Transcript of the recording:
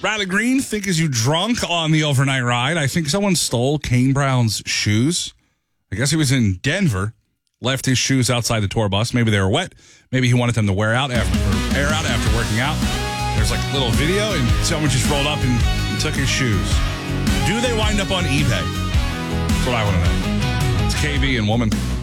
Riley Green, think is you drunk on the overnight ride? I think someone stole Kane Brown's shoes. I guess he was in Denver, left his shoes outside the tour bus. Maybe they were wet. Maybe he wanted them to air out after working out. There's like a little video, and someone just rolled up and took his shoes. Do they wind up on eBay? That's what I want to know. It's KB and Woman.